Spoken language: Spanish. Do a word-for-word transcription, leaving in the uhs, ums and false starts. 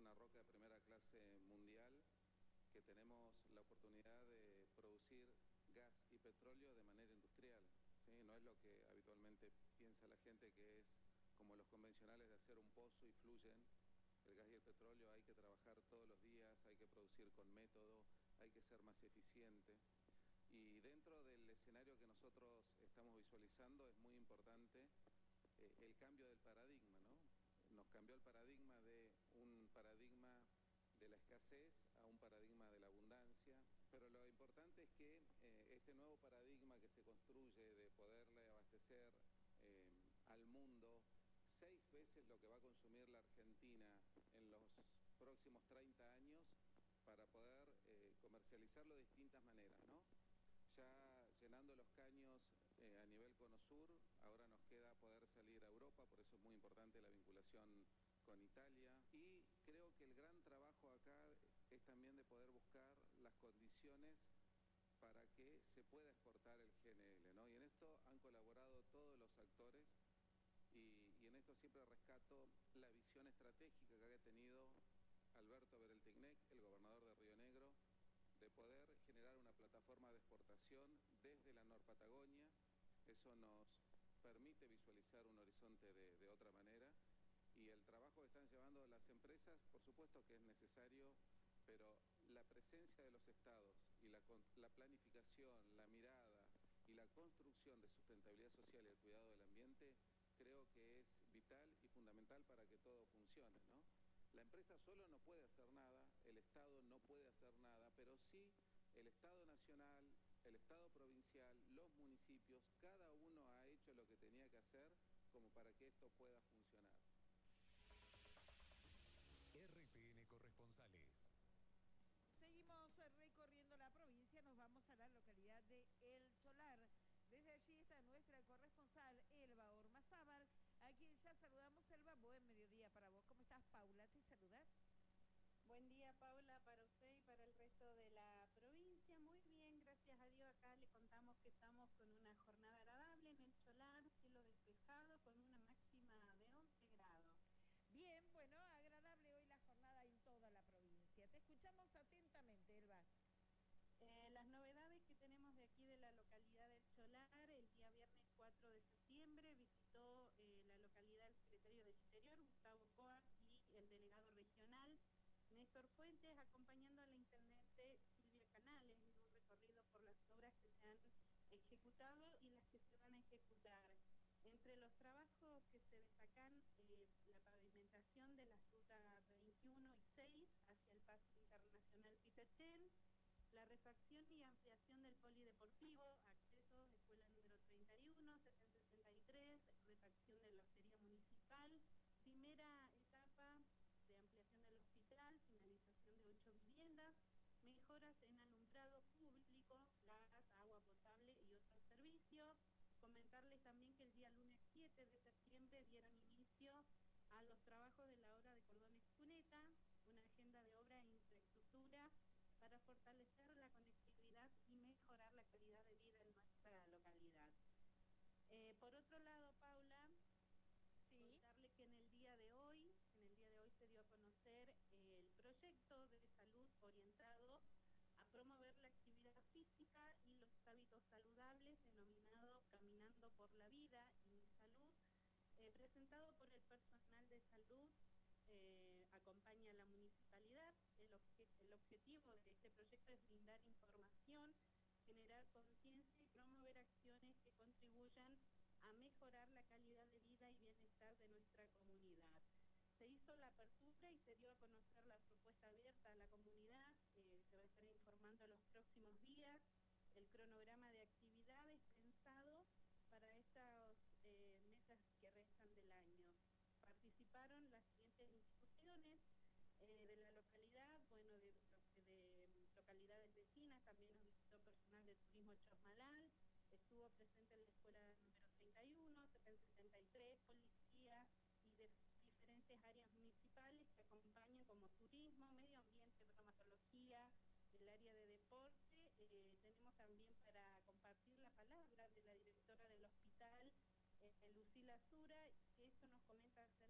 una roca de primera clase mundial, que tenemos la oportunidad de producir gas y petróleo de manera industrial, ¿sí? No es lo que habitualmente piensa la gente, que es como los convencionales de hacer un pozo y fluyen. El gas y el petróleo hay que trabajar todos los días, hay que producir con método, hay que ser más eficiente. Y dentro del escenario que nosotros estamos visualizando es muy importante eh, el cambio del paradigma, ¿no? Nos cambió el paradigma de un paradigma de la escasez a un paradigma de la abundancia, pero lo importante es que eh, este nuevo paradigma que se construye de poderle abastecer eh, al mundo seis veces lo que va a consumir la Argentina en los próximos treinta años, para poder eh, comercializarlo de distintas maneras, ¿no? Ya llenando los caños eh, a nivel cono sur, ahora nos queda poder salir a Europa, por eso es muy importante la vinculación con Italia. Y creo que el gran trabajo acá es también de poder buscar las condiciones para que se pueda exportar el G N L, ¿no? Y en esto han colaborado todos los actores, y, y en esto siempre rescato la visión estratégica que ha tenido Alberto Bereltignec, el gobernador de Río Negro, de poder generar una plataforma de exportación desde la Norpatagonia. Eso nos permite visualizar un horizonte de, de otra manera, y el trabajo que están llevando las empresas, por supuesto que es necesario, pero la presencia de los estados y la, la planificación, la mirada y la construcción de sustentabilidad social y el cuidado del ambiente, creo que es vital y fundamental para que todo funcione, ¿no? La empresa solo no puede hacer nada, el Estado no puede hacer nada, pero sí el Estado nacional, el Estado provincial, los municipios, cada uno ha hecho lo que tenía que hacer como para que esto pueda funcionar. R T N Corresponsales. Seguimos recorriendo la provincia, nos vamos a la localidad de El Cholar. Desde allí está nuestra corresponsal Elba Ormazábal, a quien ya saludamos. Elba, buen mediodía para vos. ¿Cómo estás, Paula? ¿Te saluda? Buen día, Paula, para usted y para el resto de la provincia. Muy bien, gracias a Dios. Acá le contamos que estamos con una jornada agradable en El Cholar, cielo despejado, con una máxima de once grados. Bien, bueno, agradable hoy la jornada en toda la provincia. Te escuchamos atentamente, Elba. Eh, las novedades que tenemos de aquí de la localidad del Cholar: el día viernes cuatro de septiembre visitó eh, la localidad el secretario del Interior, Gustavo Coas, y el delegado regional, Néstor Fuentes, acompañando a la intendente Silvia Canales en un recorrido por las obras que se han ejecutado y las que se van a ejecutar. Entre los trabajos que se destacan, eh, la pavimentación de las rutas veintiuno y seis hacia el Paso Internacional Pitachén, la refacción y ampliación del polideportivo, accesos de escuela número treinta y uno, setecientos sesenta y tres, refacción de la hostería municipal, primera etapa de ampliación del hospital, finalización de ocho viviendas, mejoras en alumbrado público, gas, agua potable y otros servicios. Comentarles también que el día lunes siete de septiembre dieron inicio a los trabajos de la obra de Cordones Cuneta, una agenda de obra e infraestructura para fortalecer la conectividad y mejorar la calidad de vida en nuestra localidad. Eh, por otro lado, Paula, sí, contarle que en el día de hoy, en el día de hoy se dio a conocer el proyecto de salud orientado a promover la actividad física y los hábitos saludables, denominado Caminando por la Vida y Mi Salud, eh, presentado por el personal de salud. Eh, acompaña a la municipalidad. El, obje el objetivo de este proyecto es brindar información, generar conciencia y promover acciones que contribuyan a mejorar la calidad de vida y bienestar de nuestra comunidad. Se hizo la apertura y se dio a conocer la propuesta abierta a la comunidad. Eh, se va a estar informando en los próximos días el cronograma de actividades pensado para estas eh, mesas que restan del año. Participaron las siguientes instituciones eh, de la localidad, bueno, de, de, de localidades vecinas. También nos visitó personal de Turismo Chosmalal, estuvo presente en la escuela número treinta y uno, setecientos setenta y tres, policía y de diferentes áreas municipales que acompañan, como turismo, medio ambiente, bromatología, el área de deporte. Eh, tenemos también para compartir la palabra de la directora del hospital, eh, Lucila Zura,